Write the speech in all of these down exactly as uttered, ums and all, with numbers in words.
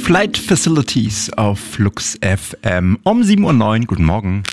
Flight Facilities auf Flux F M um sieben Uhr neun. Guten Morgen.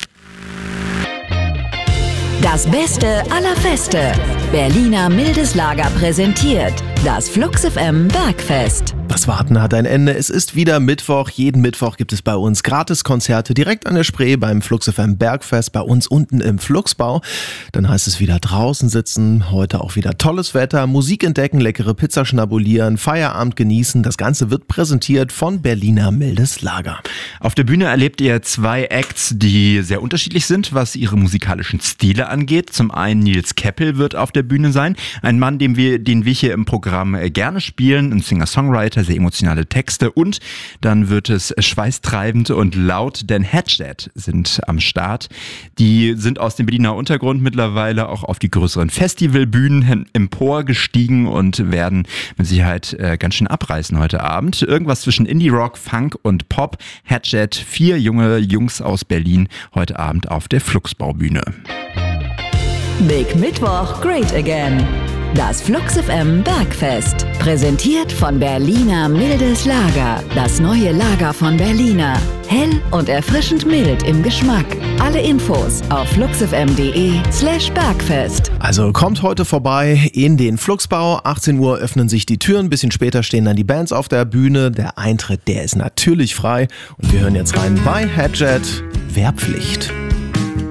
Das Beste aller Feste. Berliner Mildes Lager präsentiert das Flux F M Bergfest. Das Warten hat ein Ende. Es ist wieder Mittwoch. Jeden Mittwoch gibt es bei uns Gratiskonzerte direkt an der Spree beim Flux F M Bergfest, bei uns unten im Fluxbau. Dann heißt es wieder draußen sitzen, heute auch wieder tolles Wetter, Musik entdecken, leckere Pizza schnabulieren, Feierabend genießen. Das Ganze wird präsentiert von Berliner Mildes Lager. Auf der Bühne erlebt ihr zwei Acts, die sehr unterschiedlich sind, was ihre musikalischen Stile angeht. Zum einen Nils Keppel wird auf der Bühne sein, ein Mann, den wir, den wir hier im Programm gerne spielen, ein Singer-Songwriter, sehr emotionale Texte, und dann wird es schweißtreibend und laut, denn Hatchet sind am Start. Die sind aus dem Berliner Untergrund mittlerweile auch auf die größeren Festivalbühnen emporgestiegen und werden mit Sicherheit äh, ganz schön abreißen heute Abend. Irgendwas zwischen Indie-Rock, Funk und Pop. Hatchet, vier junge Jungs aus Berlin, heute Abend auf der Fluxbaubühne. Big Mittwoch, Great Again. Das Flux F M Bergfest. Präsentiert von Berliner Mildes Lager. Das neue Lager von Berliner. Hell und erfrischend mild im Geschmack. Alle Infos auf fluxfm.de slash Bergfest. Also kommt heute vorbei in den Fluxbau. achtzehn Uhr öffnen sich die Türen. Ein bisschen später stehen dann die Bands auf der Bühne. Der Eintritt, der ist natürlich frei. Und wir hören jetzt rein bei Hatchet. Wehrpflicht.